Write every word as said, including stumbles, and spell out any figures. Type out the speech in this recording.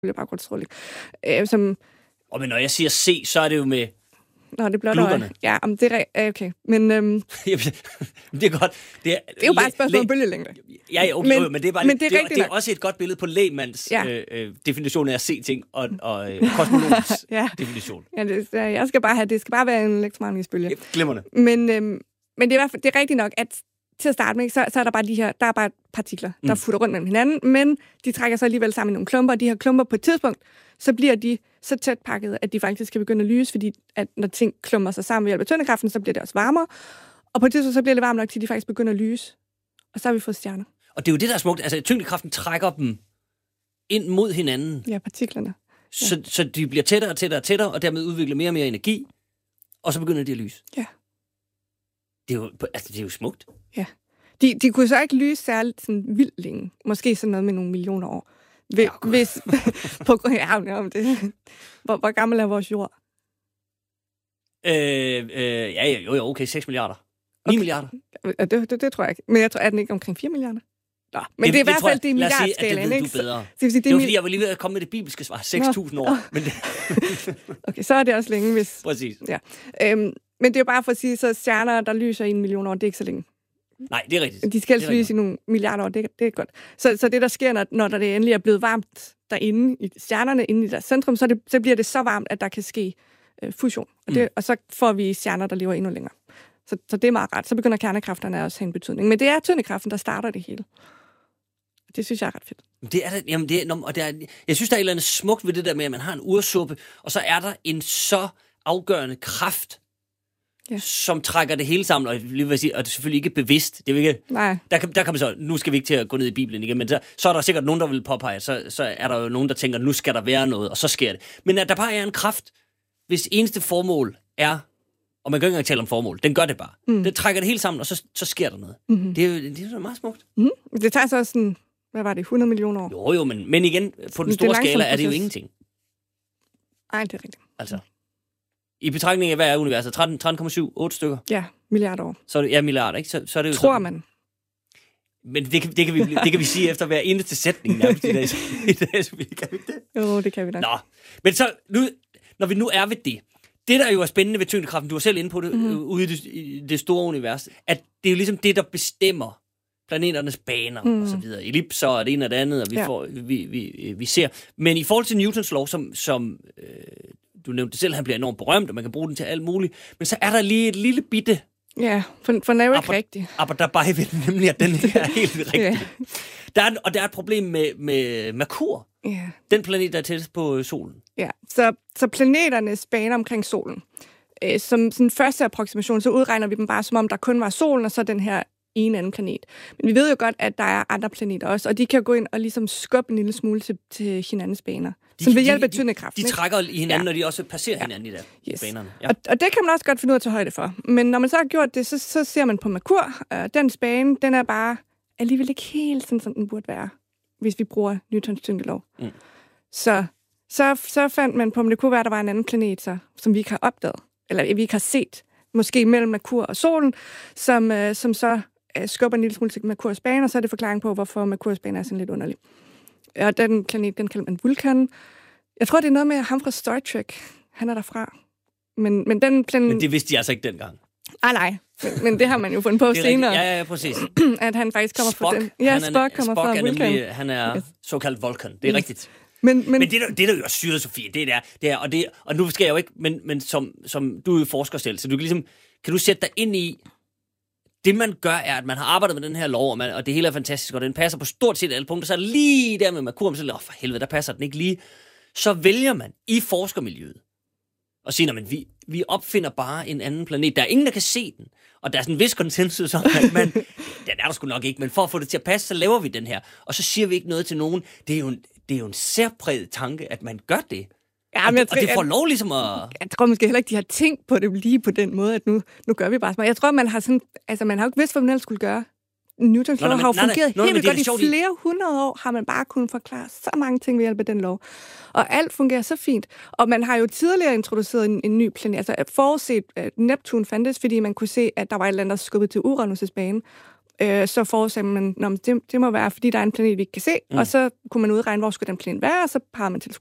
baggrundsstråling. Øh, som... Og men når jeg siger C, så er det jo med Nå, det bliver der. Ja, om det er okay. Men øhm, det er godt. Det er, det er jo bare et spørgsmål om bølgelængde. Ja, okay, men, men det er bare men det, er det, det er også et godt billede på lægmands ja. øh, øh, definition af at se ting og, og øh, kosmologens ja. definition. Ja, det, jeg skal bare have det skal bare være en elektromagnetisk bølge. Glimrende. Men øhm, men det er det er rigtigt nok at til at starte med, så, så er der bare de her, der er bare partikler, der mm. futter rundt mellem hinanden, men de trækker sig alligevel sammen i nogle klumper, og de her klumper på et tidspunkt, så bliver de så tæt pakket, at de faktisk kan begynde at lyse, fordi at når ting klumper sig sammen ved hjælp af tyngdekraften, så bliver det også varmere, og på et tidspunkt så bliver det varmt nok, til de faktisk begynder at lyse, og så har vi fået stjerner. Og det er jo det, der er smukt. Altså, tyngdekraften trækker dem ind mod hinanden. Ja, partiklerne. Ja. Så, så de bliver tættere og tættere og tættere, og dermed udvikler mere og mere energi, og så begynder de at lyse. Ja. Det er jo, altså, det er jo smukt. Ja. De, de kunne så ikke lyse særligt sådan vildt længe. Måske sådan noget med nogle millioner år. Hvis, ja, hvis på grund af om det. Hvor, hvor gammel er vores jord? Øh, øh, ja, jo, jo, okay, seks milliarder. ni okay. milliarder. Det, det, det tror jeg ikke. Men jeg tror, er den ikke omkring fire milliarder? Nå, men det, det er i hvert fald det i milliardskalaen, ikke? Det ved du bedre. Så, det, det, det var fordi, jeg var lige ved at komme med det bibelske svar. seks tusind år. Men det... okay, så er det også længe, hvis... Præcis. Ja. Øhm, men det er jo bare for at sige, så stjerner, der lyser i en million år, det er ikke så længe. Nej, det er rigtigt. De skal helst lyse i nogle milliarder år, det, det er godt. Så, så det, der sker, når, når det endelig er blevet varmt derinde, i stjernerne, inde i deres centrum, så, det, så bliver det så varmt, at der kan ske øh, fusion. Og, det, mm. og så får vi stjerner, der lever endnu længere. Så, så det er meget ret. Så begynder kernekræfterne også at have en betydning. Men det er tyngdekraften, der starter det hele. Det synes jeg er ret fedt. Det er det, jamen det er, og det er, jeg synes, der er et eller andet smukt ved det der med, at man har en ursuppe, og så er der en så afgørende kraft, ja. Som trækker det hele sammen, og, lige vil sige, og det er selvfølgelig ikke bevidst. Det er ikke, Nej. Der, kan, der kan man så, nu skal vi ikke til at gå ned i Bibelen igen, men så, så er der sikkert nogen, der vil påpege, så, så er der jo nogen, der tænker, nu skal der være noget, og så sker det. Men at der bare er en kraft, hvis eneste formål er, og man kan ikke engang tale om formål, den gør det bare. Mm. Den trækker det hele sammen, og så, så sker der noget. Mm-hmm. Det er jo det er meget smukt. Mm. Det tager så også sådan, hvad var det, hundrede millioner år? Jo, jo, men, men igen, på den store skala er det jo ingenting. Nej, det er rigtigt. Altså, i betragtning af, hvad er universet? tretten komma syv, otte stykker? Ja, milliarder år. Så er det, ja, milliarder, ikke? Så, så er det jo tror sådan. Man. Men det kan, det, kan vi, det kan vi sige efter hver eneste sætning nærmest i dag. I dag så vi, kan vi det? Jo, det kan vi da. Nå, men så, nu, når vi nu er ved det, det der jo er spændende ved tyngdekraften, du var selv inde på det, mm-hmm. ude i det, i det store univers, at det er jo ligesom det, der bestemmer planeternes baner mm. og så videre. Ellipser og det ene og det andet, og vi, ja. får, vi, vi, vi ser. Men i forhold til Newtons lov, som, som øh, du nævnte selv, han bliver enormt berømt, og man kan bruge den til alt muligt, men så er der lige et lille bitte... Ja, for, for den er jo ikke rigtig. Aber der bare ved den, nemlig, at den ikke er helt rigtig. Ja. Der er, og der er et problem med, med Merkur. Ja. Den planet, der er tættest på solen. Ja, så, så planeternes baner omkring solen. Øh, som sådan første approximation, så udregner vi dem bare, som om der kun var solen, og så den her en anden planet. Men vi ved jo godt, at der er andre planeter også, og de kan gå ind og ligesom skubbe en lille smule til, til hinandens baner. De, som ved hjælp af tyngdekraften. De, de trækker i hinanden, ja. Når de også passerer ja. Hinanden i der yes. banerne. Ja. Og, og det kan man også godt finde ud af at tage højde for. Men når man så har gjort det, så, så ser man på Merkur. Øh, dens bane, den er bare alligevel ikke helt sådan, som den burde være, hvis vi bruger Newtons tyngdelov. Mm. Så, så, så fandt man på, om det kunne være, at der var en anden planet, så, som vi ikke har opdaget, eller vi ikke har set, måske mellem Merkur og solen, som, øh, som så skubber en lille smule til Merkurs bane, og så er det forklaring på, hvorfor Merkurs bane er sådan lidt underlig. Og den planet, den kalder man Vulkan. Jeg tror, det er noget med ham fra Star Trek. Han er derfra. Men, men den planet... Men det vidste de altså ikke dengang. Ah, nej. Men, men det har man jo fundet på senere. Ja, ja, præcis. At han faktisk kommer Spock, fra den. Ja, han Spock kommer Spock fra er Vulkan. Nemlig, han er yes. såkaldt Vulkan. Det er yes. rigtigt. Men, men, men det, der, det der jo er syret, Sofie, det der, det er, og, det, og nu skal jeg jo ikke, men, men som, som du er forsker selv, så du kan ligesom, kan du sætte dig ind i, det man gør, er, at man har arbejdet med den her lov, og, man, og det hele er fantastisk, og den passer på stort set alle punkter, så lige der med Merkur, så åh, for helvede, der passer den ikke lige. Så vælger man i forskermiljøet og siger, men vi, vi opfinder bare en anden planet. Der er ingen, der kan se den, og der er sådan en vis konsensus om, at man, den er der sgu nok ikke, men for at få det til at passe, så laver vi den her. Og så siger vi ikke noget til nogen. Det er jo en, det er jo en særpræget tanke, at man gør det. Ja, men jeg tror, og det får lov ligesom at... Jeg tror måske heller ikke, de har tænkt på det lige på den måde, at nu, nu gør vi bare sådan. Jeg tror, man har sådan... Altså, man har jo ikke vidst, hvad man ellers skulle gøre. Newtons lov har jo fungeret helt vildt godt. I flere hundrede år har man bare kunnet forklare så mange ting ved hjælp af den lov. Og alt fungerer så fint. Og man har jo tidligere introduceret en, en ny planet. Altså, forudset, at Neptun fandtes, fordi man kunne se, at der var et eller andet, der skubbede til Uranus' bane. øh, så forudsagde man, at det, det må være, fordi der er en planet, vi ikke kan se, mm. og så kunne man udregne, hvor skulle den planet være, og så pegede man